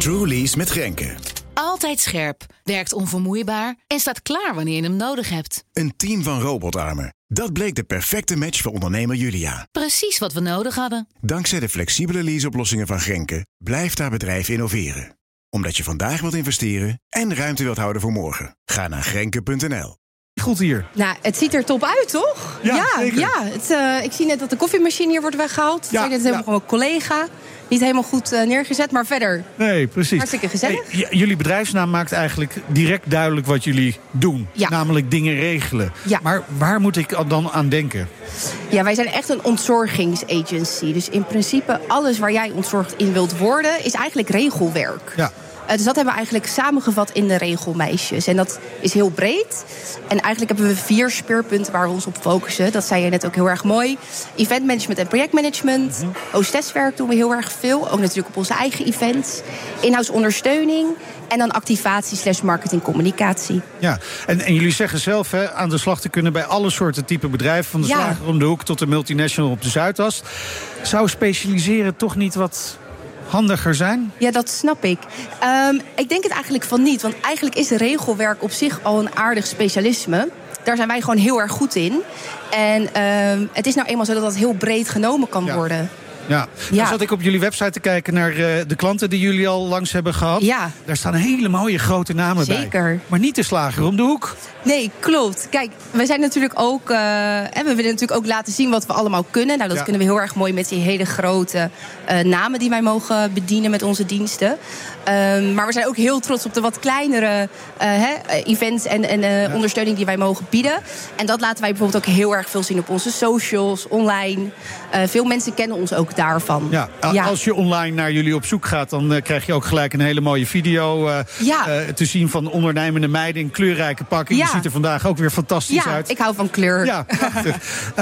True Lease met Grenke. Altijd scherp, werkt onvermoeibaar en staat klaar wanneer je hem nodig hebt. Een team van robotarmen. Dat bleek de perfecte match voor ondernemer Julia. Precies wat we nodig hadden. Dankzij de flexibele leaseoplossingen van Grenke blijft haar bedrijf innoveren. Omdat je vandaag wilt investeren en ruimte wilt houden voor morgen. Ga naar Grenke.nl. Goed hier. Nou, het ziet er top uit, toch? Zeker. Ik zie net dat de koffiemachine hier wordt weggehaald. Dat zei net helemaal gewoon een collega. Niet helemaal goed neergezet, maar verder. Nee, precies. Hartstikke gezellig. Hey, jullie bedrijfsnaam maakt eigenlijk direct duidelijk wat jullie doen. Ja. Namelijk dingen regelen. Ja. Maar waar moet ik dan aan denken? Ja, wij zijn echt een ontzorgingsagency. Dus in principe alles waar jij ontzorgd in wilt worden, is eigenlijk regelwerk. Ja. Dus dat hebben we eigenlijk samengevat in de regelmeisjes. En dat is heel breed. En eigenlijk hebben we 4 speerpunten waar we ons op focussen. Dat zei je net ook heel erg mooi. Eventmanagement en projectmanagement. Hostesswerk doen we heel erg veel. Ook natuurlijk op onze eigen events. In-house ondersteuning. En dan activatie/marketingcommunicatie. Ja, en jullie zeggen zelf aan de slag te kunnen bij alle soorten type bedrijven. Van de slager om de hoek tot de multinational op de Zuidas. Zou specialiseren toch niet wat handiger zijn? Ja, dat snap ik. Ik denk het eigenlijk van niet. Want eigenlijk is regelwerk op zich al een aardig specialisme. Daar zijn wij gewoon heel erg goed in. En het is nou eenmaal zo dat dat heel breed genomen kan worden. Ja. Dan zat ik op jullie website te kijken naar de klanten die jullie al langs hebben gehad. Ja. Daar staan hele mooie grote namen bij. Zeker. Maar niet de slager om de hoek. Nee, klopt. Kijk, wij zijn natuurlijk ook we willen natuurlijk ook laten zien wat we allemaal kunnen. Nou, dat kunnen we heel erg mooi met die hele grote namen die wij mogen bedienen met onze diensten. Maar we zijn ook heel trots op de wat kleinere events en ondersteuning die wij mogen bieden. En dat laten wij bijvoorbeeld ook heel erg veel zien op onze socials, online. Veel mensen kennen ons ook daarvan. Ja, als je online naar jullie op zoek gaat, dan krijg je ook gelijk een hele mooie video te zien van ondernemende meiden in kleurrijke pakken. Je ziet er vandaag ook weer fantastisch uit. Ik hou van kleur. Ja, prachtig.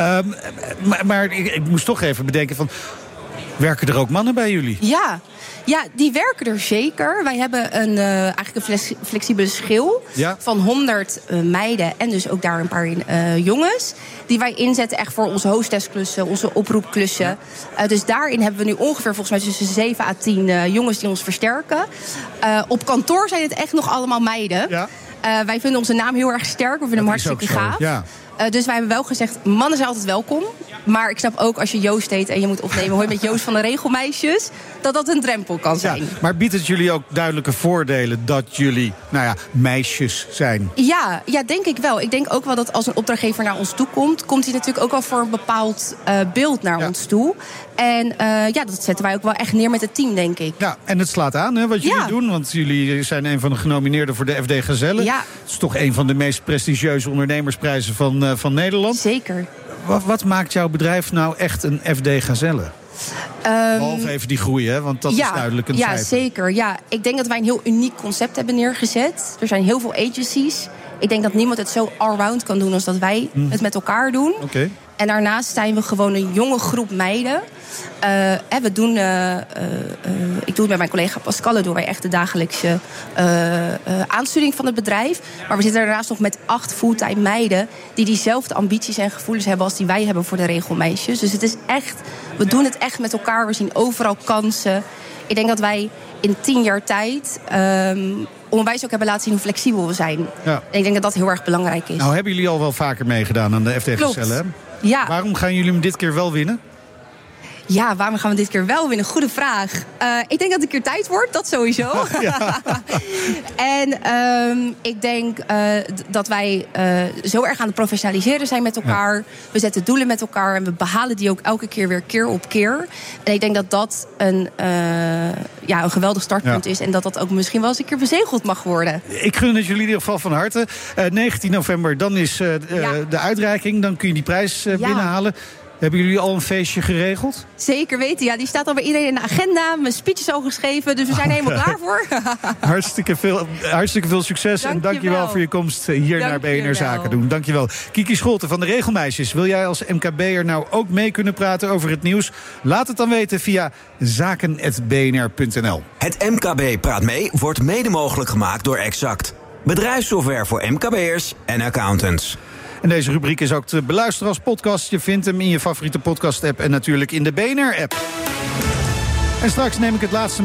Maar ik moest toch even bedenken van, werken er ook mannen bij jullie? Ja, die werken er zeker. Wij hebben eigenlijk een flexibele schil van 100 meiden en dus ook daar een paar jongens. Die wij inzetten echt voor onze hostessklussen, onze oproepklussen. Dus daarin hebben we nu ongeveer volgens mij tussen 7 à 10 jongens die ons versterken. Op kantoor zijn het echt nog allemaal meiden. Ja. Wij vinden onze naam heel erg sterk. We vinden hem hartstikke gaaf. Ja. Dus wij hebben wel gezegd, mannen zijn altijd welkom. Maar ik snap ook als je Joost heet en je moet opnemen, hoor je met Joost van de Regelmeisjes, dat een drempel kan zijn. Ja, maar biedt het jullie ook duidelijke voordelen dat jullie, meisjes zijn? Ja, denk ik wel. Ik denk ook wel dat als een opdrachtgever naar ons toe komt, komt hij natuurlijk ook wel voor een bepaald beeld naar ons toe. En dat zetten wij ook wel echt neer met het team, denk ik. Ja, en het slaat aan wat jullie doen, want jullie zijn een van de genomineerden voor de FD Gazelle. Ja. Het is toch een van de meest prestigieuze ondernemersprijzen van Nederland. Zeker. Wat maakt jouw bedrijf nou echt een FD Gazelle? Behalve even die groei, want dat is duidelijk een cijfer. Zeker. Ja, ik denk dat wij een heel uniek concept hebben neergezet. Er zijn heel veel agencies. Ik denk dat niemand het zo allround kan doen als dat wij het met elkaar doen. Okay. En daarnaast zijn we gewoon een jonge groep meiden. Ik doe het met mijn collega Pascal, doen wij echt de dagelijkse aansturing van het bedrijf. Maar we zitten daarnaast nog met 8 fulltime meiden die diezelfde ambities en gevoelens hebben als die wij hebben voor de regelmeisjes. Dus het is echt, we doen het echt met elkaar. We zien overal kansen. Ik denk dat wij in 10 jaar tijd onwijs ook hebben laten zien hoe flexibel we zijn. Ja. En ik denk dat dat heel erg belangrijk is. Nou, hebben jullie al wel vaker meegedaan aan de FD Gazelle? Ja. Waarom gaan jullie hem dit keer wel winnen? Ja, waarom gaan we dit keer wel winnen? Goede vraag. Ik denk dat het een keer tijd wordt, dat sowieso. Ja. En ik denk dat wij zo erg aan het professionaliseren zijn met elkaar. Ja. We zetten doelen met elkaar en we behalen die ook elke keer weer keer op keer. En ik denk dat dat een geweldig startpunt is. En dat dat ook misschien wel eens een keer bezegeld mag worden. Ik gun het jullie in ieder geval van harte. 19 november, dan is de uitreiking. Dan kun je die prijs binnenhalen. Hebben jullie al een feestje geregeld? Zeker weten, ja. Die staat al bij iedereen in de agenda. Mijn speech is al geschreven, dus we zijn helemaal klaar voor. Hartstikke veel succes en dankjewel voor je komst hier naar BNR Zaken doen. Dankjewel. Kiki Scholten van de Regelmeisjes. Wil jij als MKB'er nou ook mee kunnen praten over het nieuws? Laat het dan weten via zaken@bnr.nl. Het MKB Praat Mee wordt mede mogelijk gemaakt door Exact. Bedrijfssoftware voor MKB'ers en accountants. En deze rubriek is ook te beluisteren als podcast. Je vindt hem in je favoriete podcast-app en natuurlijk in de BNR-app. En straks neem ik het laatste